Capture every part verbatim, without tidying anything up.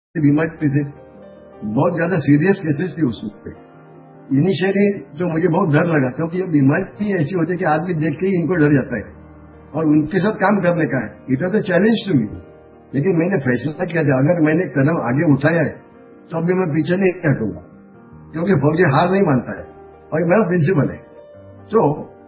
बीमारी थे, बहुत ज्यादा सीरियस केसेस थे उसमें। इनिशियली तो मुझे बहुत डर लगा, क्योंकि ये बीमारी ऐसी होती है कि आदमी देख के ही इनको डर जाता है और उनके साथ काम करने का है। It was a challenge to me, लेकिन मैंने फैसला किया था अगर मैंने कदम आगे उठाया है तो अभी मैं पीछे नहीं हटूंगा, क्योंकि फौजी हार नहीं मानता है और मेरा प्रिंसिपल है। तो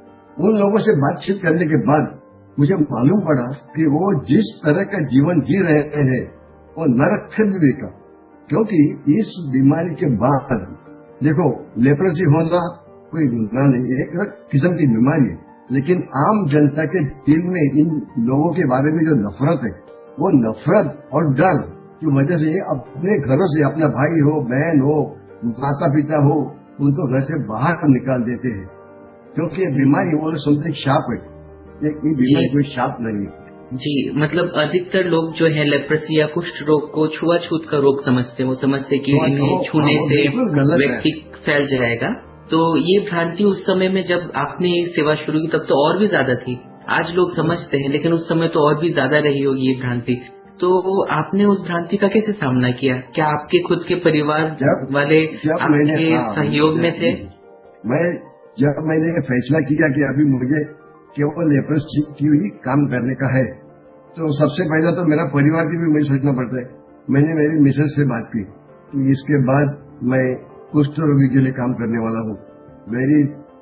उन लोगों से बातचीत करने के बाद मुझे मालूम पड़ा कि वो जिस तरह का जीवन जी रहे हैं वो नरक थे भी का, क्योंकि इस बीमारी के बाद देखो, लेप्रेसी होना कोई गुनाह नहीं, एक किस्म की बीमारी है, लेकिन आम जनता के दिल में इन लोगों के बारे में जो नफरत है, वो नफरत और डर की वजह से अपने घरों से अपना भाई हो, बहन हो, माता पिता हो, उनको घर से बाहर निकाल देते हैं, क्योंकि ये बीमारी वो समथिंग शाप है। ये बीमारी कोई शाप नहीं है जी। मतलब अधिकतर लोग जो है लेप्रेसी या कुष्ठ रोग को छुआछूत का रोग समझते हैं। वो समझते कि इन्हें छूने से व्यक्ति फैल जाएगा। तो ये भ्रांति उस समय में जब आपने सेवा शुरू की तब तो और भी ज्यादा थी। आज लोग समझते हैं, लेकिन उस समय तो और भी ज्यादा रही होगी ये भ्रांति। तो आपने उस भ्रांति का कैसे सामना किया? क्या आपके खुद के परिवार जब, वाले जब आपके सहयोग में थे? मैं जब मैंने फैसला किया कि अभी मुझे केवल लेप्रेसी की ही काम करने का है, तो सबसे पहले तो मेरा परिवार की भी मुझे सोचना पड़ता है। मैंने मेरी मिसेज से बात की कि इसके बाद मैं कुष्ठ रोगी के लिए काम करने वाला हूँ। मेरी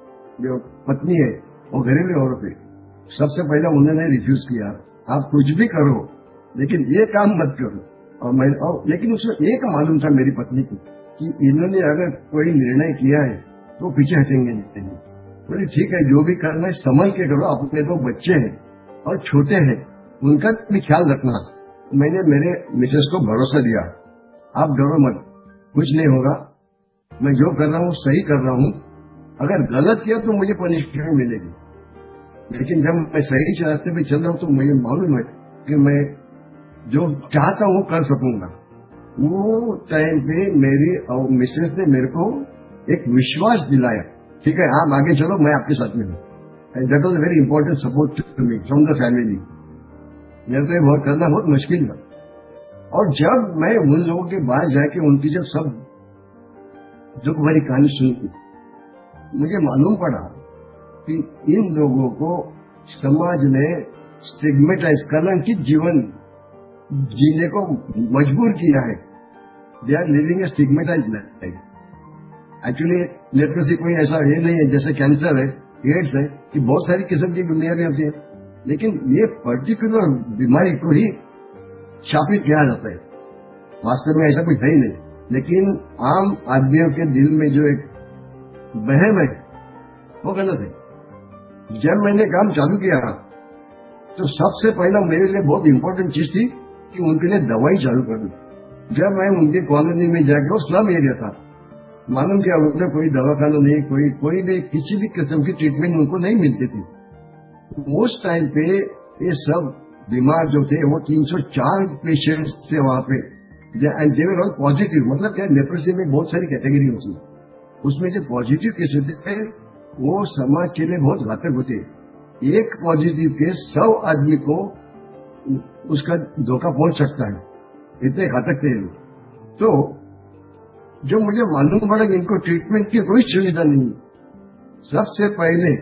जो पत्नी है वो घरेलू औरत है, सबसे पहले उन्होंने रिफ्यूज किया, आप कुछ भी करो लेकिन ये काम मत करो। और मैं और, लेकिन उसमें एक मालूम था मेरी पत्नी को कि इन्होंने अगर कोई निर्णय किया है तो पीछे हटेंगे नहीं। बोले ठीक है, जो भी करना है संभल के करो, अपने दो बच्चे हैं और छोटे हैं, उनका भी ख्याल रखना। मैंने मेरे मिसेस को भरोसा दिया, आप डरो मत, कुछ नहीं होगा, मैं जो कर रहा हूँ सही कर रहा हूँ, अगर गलत किया तो मुझे पनिशमेंट मिलेगी, लेकिन जब मैं सही रास्ते पे चल रहा हूँ तो मुझे मालूम है कि मैं जो चाहता हूँ कर सकूंगा। वो टाइम पे मेरी और मिसेस ने मेरे को एक विश्वास दिलाया, ठीक है आप आगे चलो, मैं आपके साथ में हूँ। And that was very important support to me from the family. मेरे को बहुत करना बहुत मुश्किल था। और जब मैं उन लोगों के बाहर जाके उनकी जब सब दुख भरी कहानी सुनी, मुझे मालूम पड़ा कि इन लोगों को समाज ने स्टिग्मेटाइज, कलंकित जीवन जीने को मजबूर किया है। They are living A stigmatise life. Actually leprosy कोई ऐसा ये नहीं है जैसे कैंसर है, एड्स है, कि बहुत सारी किस्म की बीमारियां होती है, लेकिन ये पर्टिकुलर बीमारी को ही शापित किया जाता है। वास्तव में ऐसा कुछ है ही नहीं, लेकिन आम आदमियों के दिल में जो एक बहम है वो गलत है। जब मैंने काम चालू किया तो सबसे पहला मेरे लिए बहुत इंपॉर्टेंट चीज थी कि उनके लिए दवाई चालू कर दूं। जब मैं उनके कॉलोनी में जाकर, वो स्लम एरिया था, मालूम क्या उन्हें कोई दवाखाना नहीं, कोई कोई भी किसी भी किस्म की ट्रीटमेंट उनको नहीं मिलती थी। उस टाइम पे ये सब बीमार जो थे वो तीन सौ चार पेशेंट्स थे वहां पे, and they were all positive. मतलब क्या, लेप्रेसी में बहुत सारी कैटेगरी होती है, उसमें जो पॉजिटिव केस होते हैं वो समाज के लिए बहुत घातक होते हैं। एक पॉजिटिव केस सौ आदमी को उसका धोखा पहुंच सकता है, इतने घातक थे लोग। तो जो मुझे मालूम पड़ा कि इनको ट्रीटमेंट की कोई सुविधा नहीं है, सबसे पहले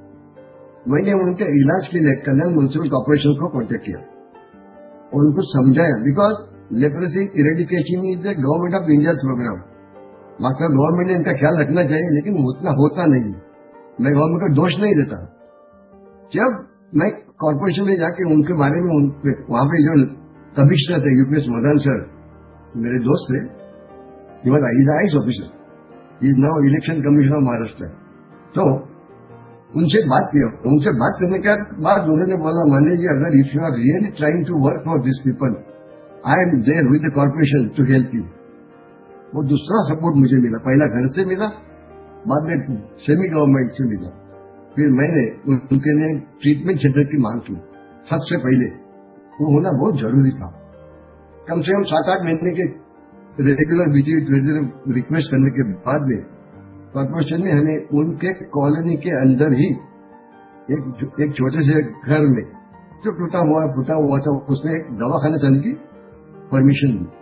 मैंने उनके इलाज के लिए कल्याण म्युनिसिपल कॉर्पोरेशन को कॉन्टेक्ट किया और उनको समझाया, because leprosy eradication is the government of India programme. मतलब गवर्नमेंट ने इनका ख्याल रखना चाहिए, लेकिन उतना होता नहीं। मैं गवर्नमेंट का दोष नहीं देता। जब मैं कॉर्पोरेशन में जाके उनके बारे में, वहां पे जो कमिश्नर थे यूपीएस मदन सर, मेरे दोस्त थे, he was IAS officer, he is now election commissioner of Maharashtra. तो उनसे बात किया, उनसे बात करने के बाद उन्होंने बोला, मानिए जी अगर if you are really trying to work for this people, I am there with the corporation to help you. वो दूसरा सपोर्ट मुझे मिला, पहला घर से मिला, बाद में सेमी गवर्नमेंट से मिला। फिर मैंने उनके लिए ट्रीटमेंट सेंटर की मांग की। सबसे पहले वो होना बहुत जरूरी था। कम से कम सात आठ महीने के रेगुलर विजिट रिक्वेस्ट करने के बाद में कॉर्पोरेशन ने हमें उनके कॉलोनी के अंदर ही एक एक छोटे से घर में जो टूटा हुआ फूटा हुआ था, उसमें एक दवाखाना चलने की परमिशन दी।